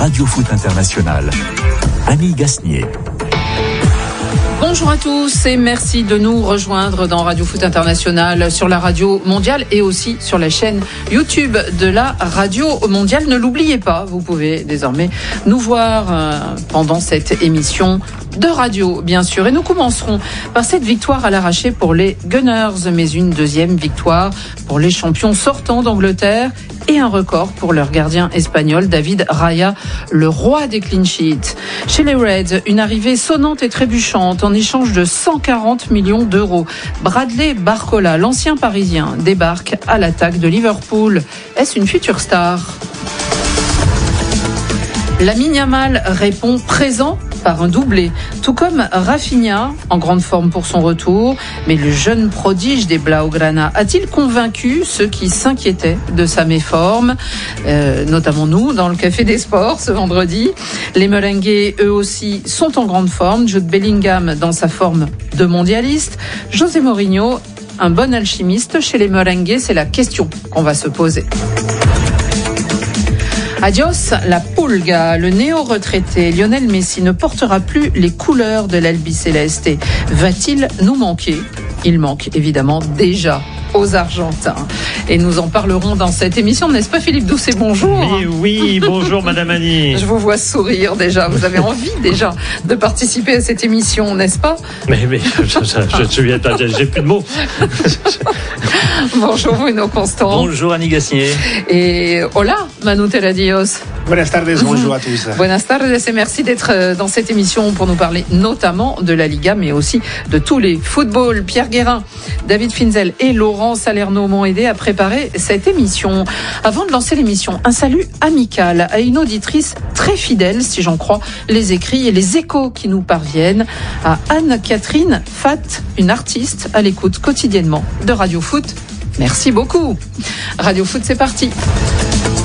Radio Foot International. Annie Gasnier. Bonjour à tous et merci de nous rejoindre dans Radio Foot International sur la radio mondiale et aussi sur la chaîne YouTube de la radio mondiale. Ne l'oubliez pas, vous pouvez désormais nous voir pendant cette émission de radio, bien sûr. Et nous commencerons par cette victoire à l'arraché pour les Gunners, mais une deuxième victoire pour les champions sortants d'Angleterre et un record pour leur gardien espagnol, David Raya, le roi des clean sheets. Chez les Reds, une arrivée sonnante et trébuchante en échange de 140 millions d'euros. Bradley Barcola, l'ancien parisien, débarque à l'attaque de Liverpool. Est-ce une future star ? Lamine Yamal répond présent par un doublé, tout comme Rafinha, en grande forme pour son retour. Mais le jeune prodige des Blaugrana a-t-il convaincu ceux qui s'inquiétaient de sa méforme, notamment nous, dans le Café des Sports ce vendredi. Les Merengues, eux aussi, sont en grande forme. Jude Bellingham dans sa forme de mondialiste. José Mourinho, un bon alchimiste chez les Merengues, c'est la question qu'on va se poser. Adios la Pulga, le néo-retraité Lionel Messi ne portera plus les couleurs de l'Albiceleste. Va-t-il nous manquer ? Il manque évidemment déjà aux Argentins. Et nous en parlerons dans cette émission, n'est-ce pas Philippe Doucet ? Bonjour. Oui, bonjour Madame Annie. Je vous vois sourire déjà, vous avez envie déjà de participer à cette émission, n'est-ce pas ? Mais je suis bien, j'ai plus de mots. Bonjour Bruno Constant. Bonjour Annie Gasnier. Et hola Manu Teradios. Buenas tardes, bonjour à tous. Buenas tardes et merci d'être dans cette émission pour nous parler notamment de la Liga, mais aussi de tous les footballs. Pierre Guérin, David Finzel et Laurent Salerno m'ont aidé à préparer cette émission. Avant de lancer l'émission, un salut amical à une auditrice très fidèle, si j'en crois les écrits et les échos qui nous parviennent, à Anne-Catherine Fatt, une artiste à l'écoute quotidiennement de Radio Foot. Merci beaucoup. Radio Foot, c'est parti.